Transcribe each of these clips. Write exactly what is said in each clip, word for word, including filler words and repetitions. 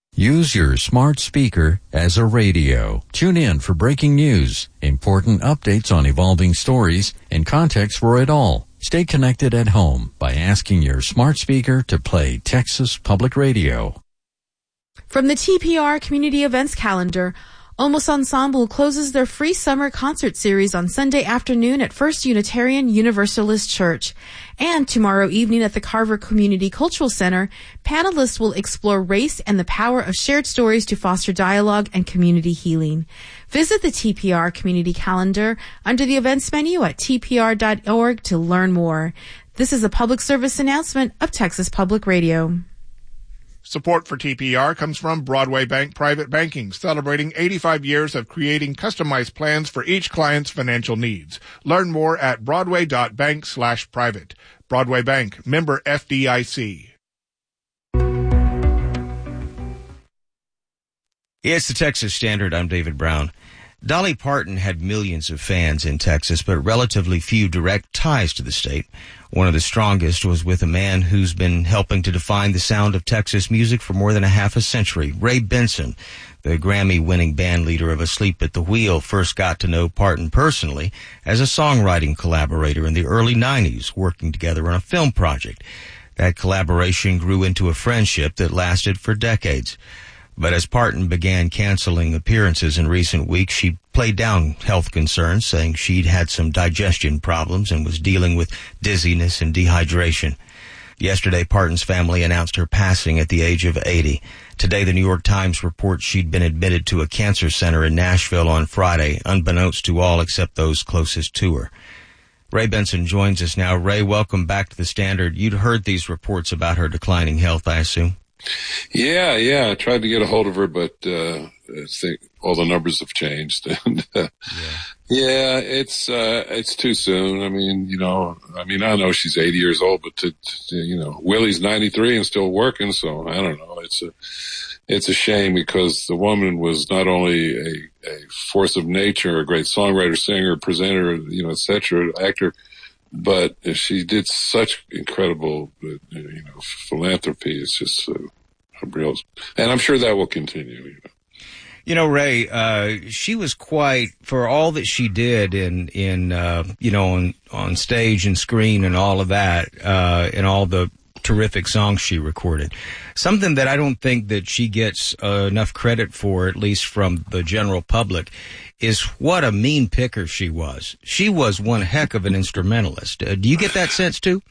Use your smart speaker as a radio. Tune in for breaking news, important updates on evolving stories, and context for it all. Stay connected at home by asking your smart speaker to play Texas Public Radio. From the T P R Community Events Calendar, Olmos Ensemble closes their free summer concert series on Sunday afternoon at First Unitarian Universalist Church. And tomorrow evening at the Carver Community Cultural Center, panelists will explore race and the power of shared stories to foster dialogue and community healing. Visit the T P R Community Calendar under the events menu at t p r dot org to learn more. This is a public service announcement of Texas Public Radio. Support for T P R comes from Broadway Bank Private Banking, celebrating eighty-five years of creating customized plans for each client's financial needs. Learn more at broadway.bank slash private. Broadway Bank, member F D I C. It's the Texas Standard. I'm David Brown. Dolly Parton had millions of fans in Texas, but relatively few direct ties to the state. One of the strongest was with a man who's been helping to define the sound of Texas music for more than a half a century. Ray Benson, the Grammy-winning band leader of Asleep at the Wheel, first got to know Parton personally as a songwriting collaborator in the early nineties, working together on a film project. That collaboration grew into a friendship that lasted for decades. But as Parton began canceling appearances in recent weeks, she played down health concerns, saying she'd had some digestion problems and was dealing with dizziness and dehydration. Yesterday, Parton's family announced her passing at the age of eighty. Today, the New York Times reports she'd been admitted to a cancer center in Nashville on Friday, unbeknownst to all except those closest to her. Ray Benson joins us now. Ray, welcome back to the Standard. You'd heard these reports about her declining health, I assume? Yeah, yeah. I tried to get a hold of her, but uh, I think all the numbers have changed. And uh, yeah. yeah, it's uh, it's too soon. I mean, you know, I mean, I know she's eighty years old, but to, to you know, Willie's ninety-three and still working. So I don't know. It's a it's a shame because the woman was not only a, a force of nature, a great songwriter, singer, presenter, you know, et cetera, actor. But she did such incredible, you know, philanthropy. It's just uh, real, and I'm sure that will continue. You know, you know Ray, uh, she was quite, for all that she did in in uh, you know on on stage and screen and all of that, uh, and all the terrific songs she recorded. Something that I don't think that she gets uh, enough credit for, at least from the general public, is what a mean picker she was. She was one heck of an instrumentalist. Uh, do you get that sense too?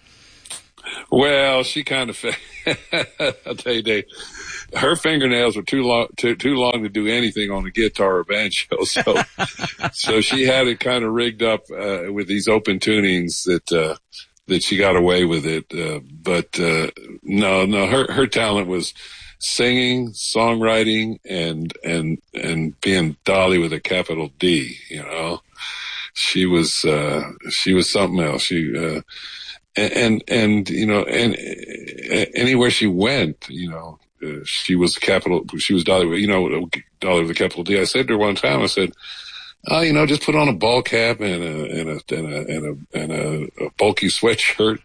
Well, she kind of, I'll tell you, Dave, her fingernails were too long, too, too long to do anything on a guitar or banjo. So, so she had it kind of rigged up, uh, with these open tunings that, uh, that she got away with it. Uh, but, uh, no, no, her, her talent was singing, songwriting, and, and, and being Dolly with a capital D, you know. She was, uh, she was something else. She, uh, and, and, and, you know, and uh, anywhere she went, you know, uh, she was capital, she was Dolly, you know, Dolly with a capital D. I said to her one time, I said, oh, you know, just put on a ball cap and a, and a, and a, and a, and a, a bulky sweatshirt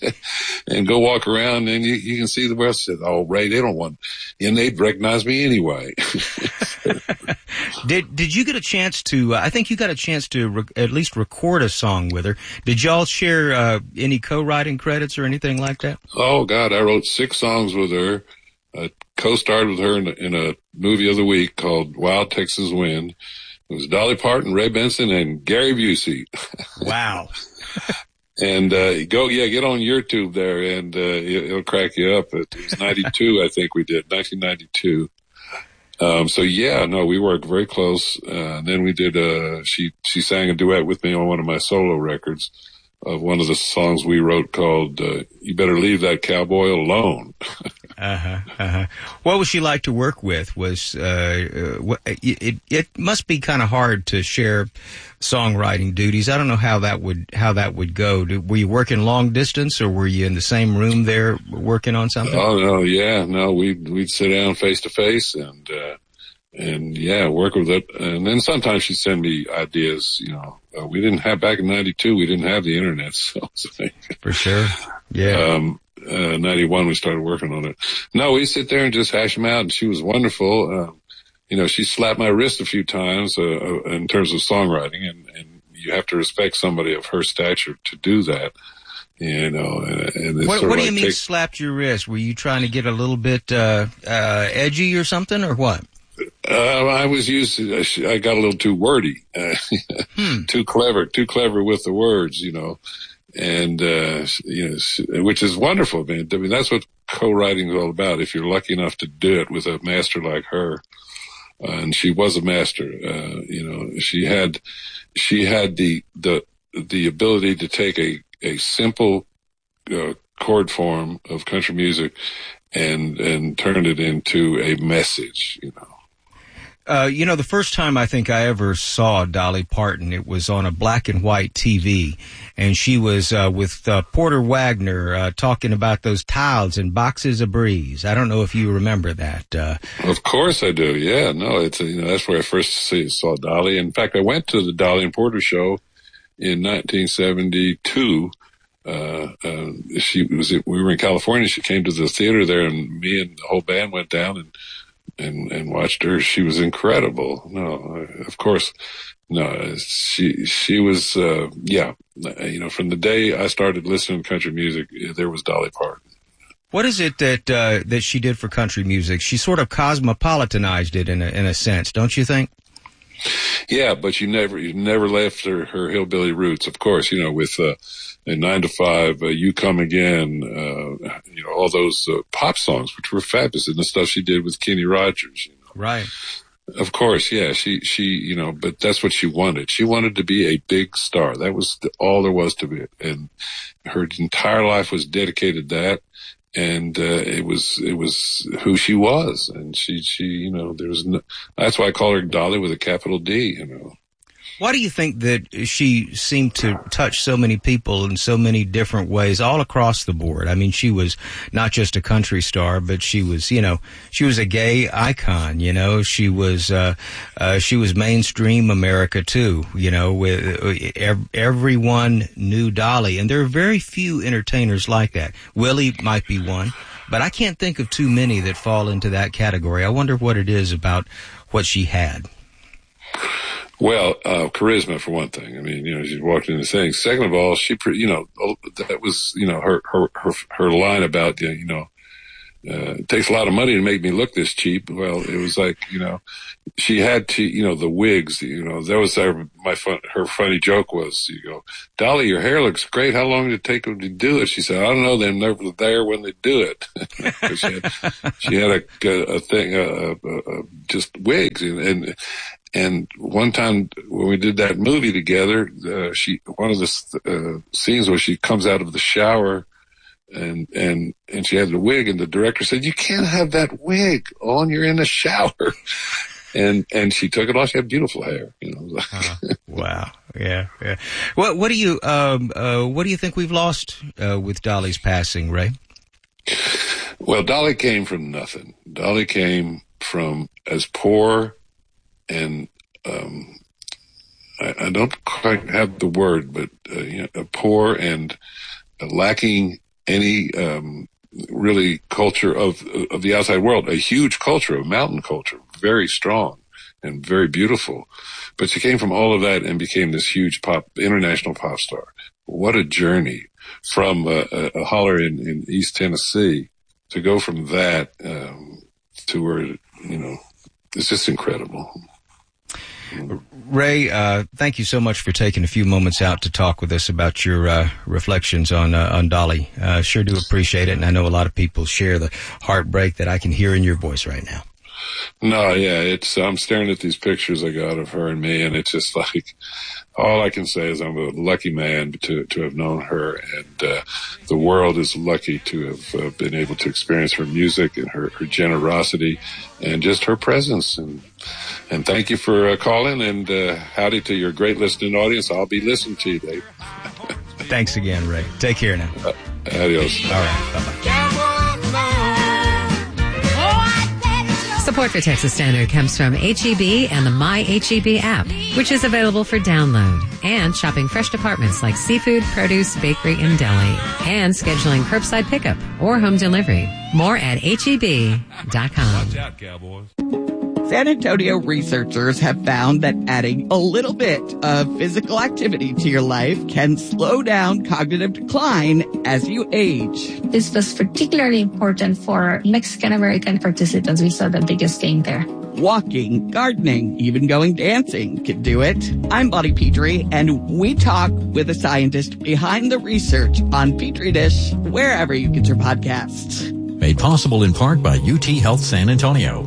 and go walk around and you, you can see the rest. Said, oh, Ray, they don't want, and they'd recognize me anyway. Did, did you get a chance to, uh, I think you got a chance to re- at least record a song with her. Did y'all share, uh, any co-writing credits or anything like that? Oh God, I wrote six songs with her. I co-starred with her in a, in a movie of the week called Wild Texas Wind. It was Dolly Parton, Ray Benson, and Gary Busey. Wow. And, uh, go, yeah, get on YouTube there and, uh, it, it'll crack you up. It was ninety-two, I think we did, nineteen ninety-two. Um, so yeah, no, we worked very close. Uh, and then we did, uh, she, she sang a duet with me on one of my solo records of one of the songs we wrote called, uh, You Better Leave That Cowboy Alone. Uh-huh, uh-huh. What was she like to work with? Was, uh, uh it, it must be kind of hard to share songwriting duties. I don't know how that would, how that would go. Were you working long distance or were you in the same room there working on something? Oh, no, yeah, no, we'd, we'd sit down face to face and, uh, and yeah, work with it. And then sometimes she'd send me ideas, you know, uh, we didn't have, back in ninety-two, we didn't have the internet, so. For sure. Yeah. Um, uh, ninety-one we started working on it. No, we sit there and just hash them out, and she was wonderful. Um, you know, she slapped my wrist a few times uh, in terms of songwriting, and, and you have to respect somebody of her stature to do that. You know, and, and it's what, sort what of do you like mean take, slapped your wrist? Were you trying to get a little bit uh, uh, edgy or something, or what? Uh, I was used to, I got a little too wordy, uh, hmm. too clever, too clever with the words, you know, and, uh, you know, which is wonderful, man. I mean, that's what co-writing is all about. If you're lucky enough to do it with a master like her, uh, and she was a master, uh, you know, she had, she had the, the, the ability to take a, a simple, uh, chord form of country music and, and turn it into a message, you know. Uh, you know, the first time I think I ever saw Dolly Parton, it was on a black and white T V, and she was uh, with uh, Porter Wagner uh, talking about those tiles and boxes of breeze. I don't know if you remember that. Uh, of course I do. Yeah, no, it's you know that's where I first see, saw Dolly. In fact, I went to the Dolly and Porter show in nineteen seventy-two. Uh, uh, she was we were in California. She came to the theater there, and me and the whole band went down and. And, and watched her. She was incredible. No, of course, no, she, she was, uh, yeah, you know, from the day I started listening to country music, there was Dolly Parton. What is it that, uh, that she did for country music? She sort of cosmopolitanized it in a, in a sense, don't you think? Yeah, but you never, you never left her, her hillbilly roots, of course, you know, with, uh, and nine to five, uh, You Come Again, uh, you know, all those uh, pop songs, which were fabulous, and the stuff she did with Kenny Rogers, you know. Right. Of course, yeah, she, she, you know, but that's what she wanted. She wanted to be a big star. That was the, all there was to it. And her entire life was dedicated to that. And, uh, it was, it was who she was. And she, she, you know, there was no, that's why I call her Dolly with a capital D, you know. Why do you think that she seemed to touch so many people in so many different ways all across the board? I mean, she was not just a country star, but she was, you know, she was a gay icon, you know, she was, uh, uh, she was mainstream America too, you know, with uh, everyone knew Dolly, and there are very few entertainers like that. Willie might be one, but I can't think of too many that fall into that category. I wonder what it is about what she had. Well, uh, charisma for one thing. I mean, you know, she walked into things. Second of all, she, you know, that was, you know, her, her, her, her line about, you know, uh, it takes a lot of money to make me look this cheap. Well, it was like, you know, she had to, you know, the wigs, you know, that was her, my fun, her funny joke was, you go, Dolly, your hair looks great. How long did it take them to do it? She said, I don't know. They're never there when they do it. she had, she had a, a, a thing, uh, uh, just wigs and, and, And one time when we did that movie together, uh, she, one of the uh, scenes where she comes out of the shower and, and, and she had the wig, and the director said, you can't have that wig on, you're in the shower. And, and she took it off. She had beautiful hair, you know. uh, wow. Yeah. Yeah. What, what do you, um, uh, what do you think we've lost, uh, with Dolly's passing, Ray? Well, Dolly came from nothing. Dolly came from as poor and, um, I, I don't quite have the word, but, uh, you know, poor and uh, lacking any, um, really culture of, of the outside world, a huge culture, a mountain culture, very strong and very beautiful. But she came from all of that and became this huge pop, international pop star. What a journey from a, a, a holler in, in East Tennessee to go from that, um, to where, you know, it's just incredible. Ray, uh, thank you so much for taking a few moments out to talk with us about your uh, reflections on uh, on Dolly. Uh, sure do appreciate it, and I know a lot of people share the heartbreak that I can hear in your voice right now. No, yeah, it's I'm staring at these pictures I got of her and me, and it's just like all I can say is I'm a lucky man to to have known her, and uh, the world is lucky to have uh, been able to experience her music and her, her generosity and just her presence. And and thank you for uh, calling, and uh, howdy to your great listening audience. I'll be listening to you, Dave. Thanks again, Ray. Take care now. Uh, adios. All right. Bye-bye. Support for Texas Standard comes from H E B and the My H E B app, which is available for download, and shopping fresh departments like seafood, produce, bakery, and deli, and scheduling curbside pickup or home delivery. More at H E B dot com. Watch out, Cowboys. San Antonio researchers have found that adding a little bit of physical activity to your life can slow down cognitive decline as you age. This was particularly important for Mexican-American participants. We saw the biggest gain there. Walking, gardening, even going dancing can do it. I'm Bonnie Petrie, and we talk with a scientist behind the research on Petri Dish, wherever you get your podcasts. Made possible in part by U T Health San Antonio.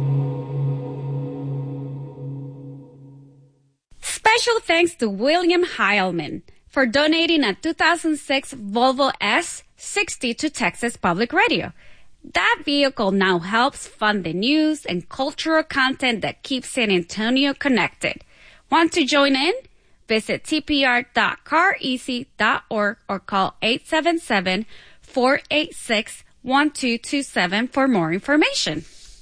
Special thanks to William Heilman for donating a two thousand six Volvo S sixty to Texas Public Radio. That vehicle now helps fund the news and cultural content that keeps San Antonio connected. Want to join in? Visit t p r dot car easy dot org or call eight seven seven, four eight six, one two two seven for more information.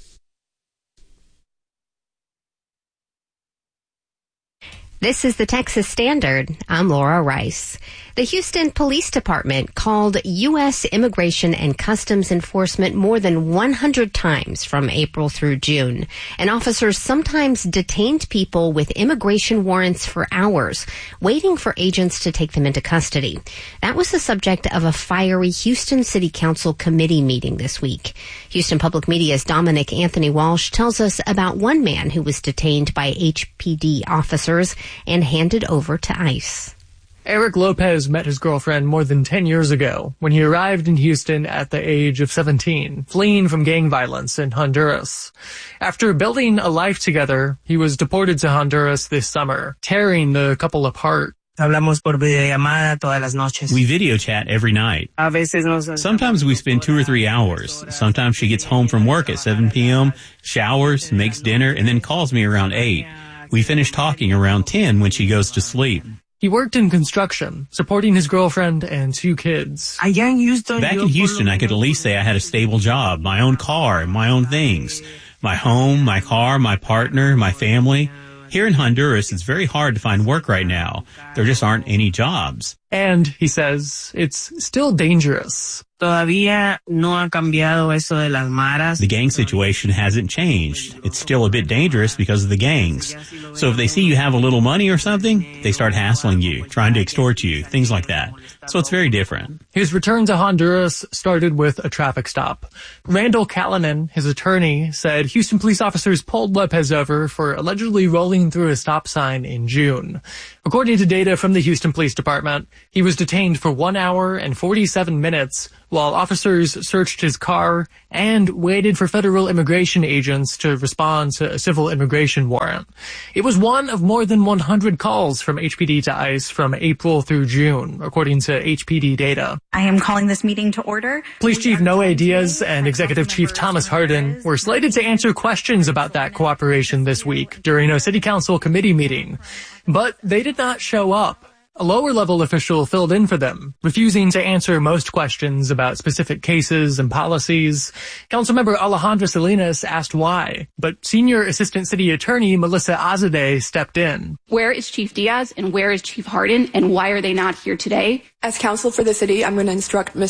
This is the Texas Standard. I'm Laura Rice. The Houston Police Department called U S Immigration and Customs Enforcement more than one hundred times from April through June. And officers sometimes detained people with immigration warrants for hours, waiting for agents to take them into custody. That was the subject of a fiery Houston City Council committee meeting this week. Houston Public Media's Dominic Anthony Walsh tells us about one man who was detained by H P D officers and handed over to ICE. Eric Lopez met his girlfriend more than ten years ago when he arrived in Houston at the age of seventeen, fleeing from gang violence in Honduras. After building a life together, he was deported to Honduras this summer, tearing the couple apart. Hablamos por videollamada todas las noches. We video chat every night. A veces nos... Sometimes we spend two or three hours. Sometimes she gets home from work at seven p.m., showers, makes dinner, and then calls me around eight. We finish talking around ten when she goes to sleep. He worked in construction, supporting his girlfriend and two kids. Back in Houston, I could at least say I had a stable job, my own car, and my own things. My home, my car, my partner, my family. Here in Honduras, it's very hard to find work right now. There just aren't any jobs. And, he says, it's still dangerous. Todavía no ha cambiado eso de las maras. The gang situation hasn't changed. It's still a bit dangerous because of the gangs. So if they see you have a little money or something, they start hassling you, trying to extort you, things like that. So it's very different. His return to Honduras started with a traffic stop. Randall Callanan, his attorney, said Houston police officers pulled Lopez over for allegedly rolling through a stop sign in June. According to data from the Houston Police Department, he was detained for one hour and forty-seven minutes while officers searched his car and waited for federal immigration agents to respond to a civil immigration warrant. It was one of more than one hundred calls from H P D to ICE from April through June, according to H P D data. I am calling this meeting to order. Police Chief Noe Diaz and Executive Chief Thomas Hardin were slated to answer questions about that cooperation this week during a City Council committee meeting, but they did not show up. A lower-level official filled in for them, refusing to answer most questions about specific cases and policies. Councilmember Alejandra Salinas asked why, but Senior Assistant City Attorney Melissa Azadeh stepped in. Where is Chief Diaz and where is Chief Hardin, and why are they not here today? As counsel for the city, I'm going to instruct Miz